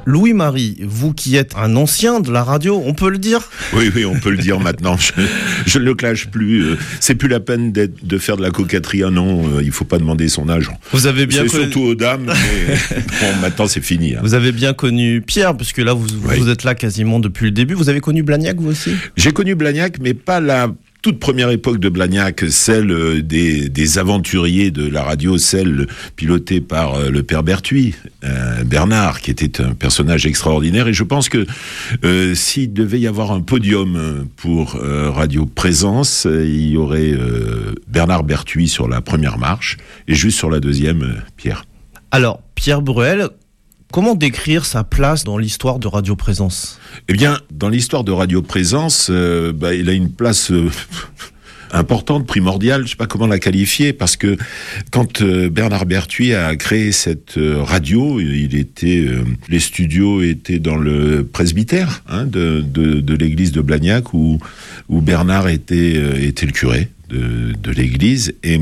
Louis-Marie, vous qui êtes un ancien de la radio, on peut le dire ? Oui, on peut le dire maintenant. Je ne le clash plus. C'est plus la peine de faire de la coquetterie. Ah non, il faut pas demander son âge. Vous avez bien surtout aux dames, mais bon, maintenant c'est fini. Hein. Vous avez bien connu Pierre, puisque là vous êtes là quasiment depuis le début. Vous avez connu Blagnac, vous aussi ? J'ai connu Blagnac, mais pas la toute première époque de Blagnac, celle des aventuriers de la radio, celle pilotée par le père Berthuis, Bernard, qui était un personnage extraordinaire. Et je pense que s'il devait y avoir un podium pour Radio Présence, il y aurait Bernard Berthuis sur la première marche, et juste sur la deuxième, Pierre. Alors, Pierre Bruel, comment décrire sa place dans l'histoire de Radio Présence ? Eh bien, dans l'histoire de Radio Présence, il a une place importante, primordiale, je ne sais pas comment la qualifier, parce que quand Bernard Berthuis a créé cette radio, les studios étaient dans le presbytère de l'église de Blagnac, où Bernard était le curé de l'église, et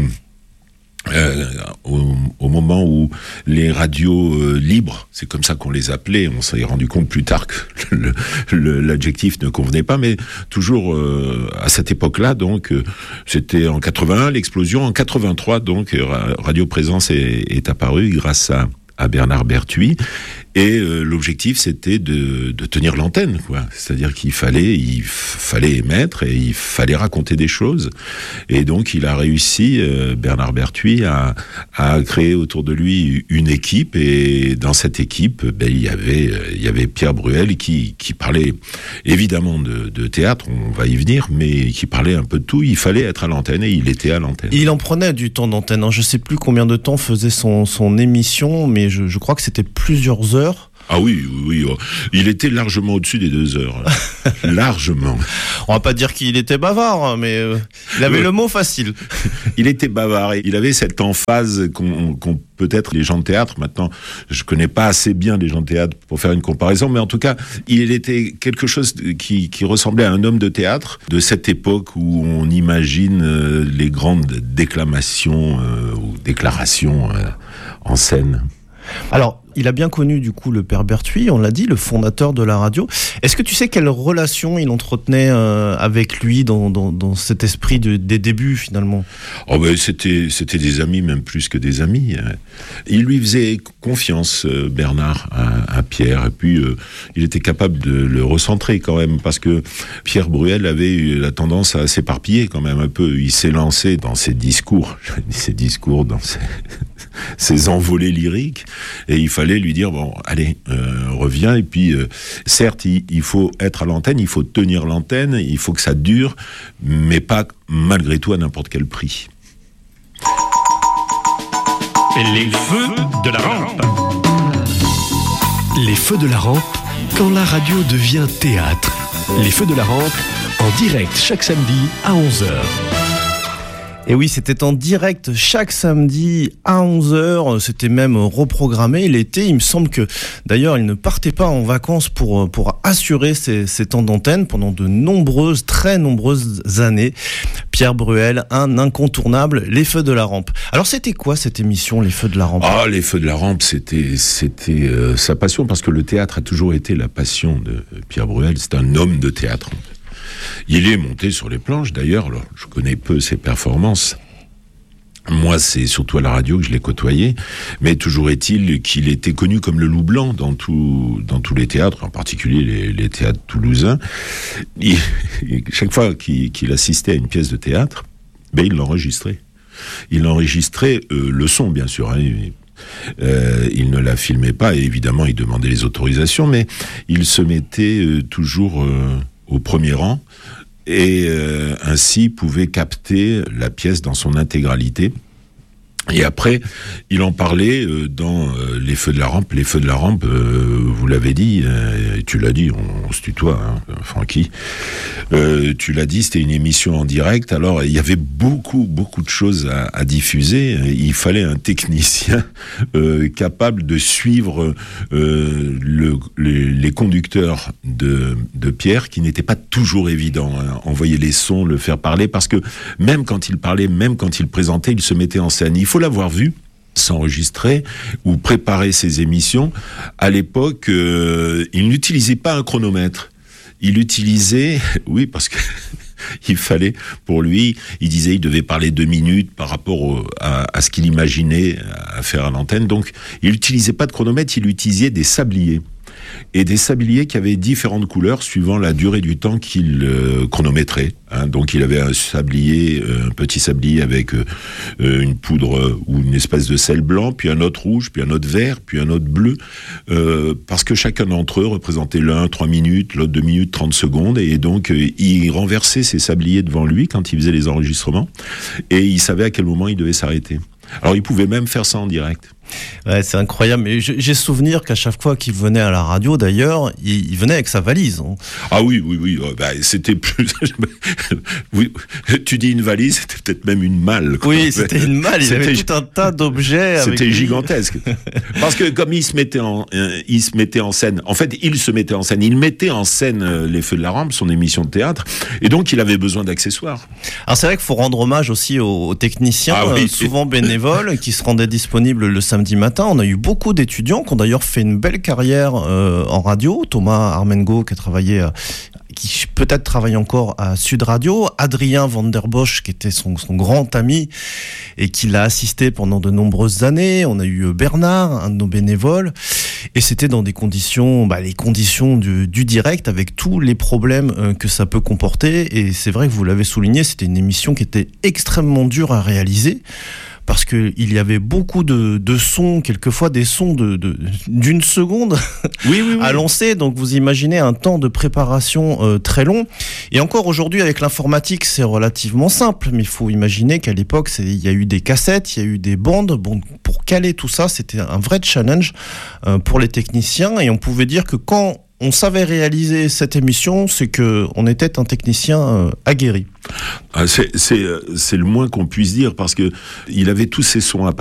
au moment où les radios libres, c'est comme ça qu'on les appelait, on s'est rendu compte plus tard que l'adjectif ne convenait pas, mais toujours à cette époque-là, donc c'était en 81 l'explosion, en 83 donc Radio Présence est apparue grâce à Bernard Berthuis, et l'objectif c'était de tenir l'antenne, quoi. C'est-à-dire qu'il fallait émettre et il fallait raconter des choses, et donc il a réussi, Bernard Berthuis, à créer autour de lui une équipe, et dans cette équipe il y avait Pierre Bruel qui parlait évidemment de théâtre, on va y venir, mais qui parlait un peu de tout. Il fallait être à l'antenne, et il était à l'antenne. Il en prenait du temps d'antenne, je ne sais plus combien de temps faisait son émission, mais je crois que c'était plusieurs heures. Ah oui, il était largement au-dessus des 2 heures. Largement. On va pas dire qu'il était bavard, mais il avait le mot facile. Il était bavard, et il avait cette emphase qu'on peut-être les gens de théâtre, maintenant je connais pas assez bien les gens de théâtre pour faire une comparaison, mais en tout cas il était quelque chose qui ressemblait à un homme de théâtre de cette époque où on imagine les grandes déclamations ou déclarations en scène. Alors, il a bien connu du coup le père Berthuis, on l'a dit, le fondateur de la radio. Est-ce que tu sais quelle relation il entretenait avec lui dans cet esprit des débuts finalement ? C'était des amis, même plus que des amis. Il lui faisait confiance, Bernard, à Pierre, et puis il était capable de le recentrer quand même, parce que Pierre Bruel avait eu la tendance à s'éparpiller quand même un peu. Il s'est lancé dans ses discours, dans ses envolées lyriques, et il fallait lui dire, bon, allez, reviens, et puis, certes, il faut être à l'antenne, il faut tenir l'antenne, il faut que ça dure, mais pas, malgré tout, à n'importe quel prix. Les feux de la rampe. Les feux de la rampe, quand la radio devient théâtre. Les feux de la rampe, en direct chaque samedi à 11h. Et oui, c'était en direct chaque samedi à 11h, c'était même reprogrammé l'été. Il me semble que d'ailleurs il ne partait pas en vacances pour assurer ces temps d'antenne pendant de très nombreuses années. Pierre Bruel, un incontournable, Les Feux de la Rampe. Alors c'était quoi cette émission, Les Feux de la Rampe ? Ah, Les Feux de la Rampe, c'était sa passion, parce que le théâtre a toujours été la passion de Pierre Bruel. C'est un homme de théâtre. Il est monté sur les planches, d'ailleurs. Alors, je connais peu ses performances. Moi, c'est surtout à la radio que je l'ai côtoyé. Mais toujours est-il qu'il était connu comme le loup blanc dans tous les théâtres, en particulier les théâtres toulousains. Chaque fois qu'il assistait à une pièce de théâtre, il l'enregistrait. Il enregistrait le son, bien sûr. Il ne la filmait pas, et évidemment, il demandait les autorisations, mais il se mettait toujours au premier rang, et ainsi pouvait capter la pièce dans son intégralité. Et après, il en parlait dans Les Feux de la Rampe. Les Feux de la Rampe, vous l'avez dit, et tu l'as dit, on se tutoie, Francky. Tu l'as dit, c'était une émission en direct. Alors, il y avait beaucoup de choses à diffuser. Il fallait un technicien capable de suivre les conducteurs de Pierre, qui n'était pas toujours évident. Envoyer les sons, le faire parler, parce que même quand il parlait, même quand il présentait, il se mettait en scène. Il faut l'avoir vu. s'enregistrer ou préparer ses émissions, à l'époque, il n'utilisait pas un chronomètre. Il utilisait, oui, parce que il fallait, pour lui, il disait, il devait parler 2 minutes par rapport à ce qu'il imaginait à faire à l'antenne. Donc, il n'utilisait pas de chronomètre, il utilisait des sabliers. Et des sabliers qui avaient différentes couleurs suivant la durée du temps qu'il chronométrait. Donc il avait un petit sablier avec une poudre ou une espèce de sel blanc, puis un autre rouge, puis un autre vert, puis un autre bleu, parce que chacun d'entre eux représentait l'un 3 minutes, l'autre 2 minutes 30 secondes, et donc il renversait ses sabliers devant lui quand il faisait les enregistrements, et il savait à quel moment il devait s'arrêter. Alors il pouvait même faire ça en direct. Ouais, c'est incroyable. Mais j'ai souvenir qu'à chaque fois qu'il venait à la radio, d'ailleurs, il venait avec sa valise. Ah oui. C'était plus. Oui, tu dis une valise, c'était peut-être même une malle. Quoi. Oui, c'était une malle. Il avait tout un tas d'objets. C'était gigantesque. Parce que comme il se mettait en scène. En fait, il se mettait en scène. Il mettait en scène Les Feux de la Rampe, son émission de théâtre, et donc il avait besoin d'accessoires. Alors c'est vrai qu'il faut rendre hommage aussi aux techniciens, souvent bénévoles, qui se rendaient disponibles le samedi matin. On a eu beaucoup d'étudiants qui ont d'ailleurs fait une belle carrière en radio. Thomas Armengo qui peut-être travaille encore à Sud Radio, Adrien Van der Bosch qui était son grand ami et qui l'a assisté pendant de nombreuses années. On a eu Bernard, un de nos bénévoles, et c'était dans des conditions, les conditions du direct, avec tous les problèmes que ça peut comporter. Et c'est vrai que vous l'avez souligné, c'était une émission qui était extrêmement dure à réaliser, parce qu'il y avait beaucoup de sons, quelquefois des sons d'une seconde oui. à lancer. Donc vous imaginez un temps de préparation très long. Et encore aujourd'hui, avec l'informatique, c'est relativement simple. Mais il faut imaginer qu'à l'époque, il y a eu des cassettes, il y a eu des bandes. Bon, pour caler tout ça, c'était un vrai challenge pour les techniciens. Et on pouvait dire que quand on savait réaliser cette émission, c'est qu'on était un technicien aguerri. C'est le moins qu'on puisse dire, parce que il avait tous ces sons à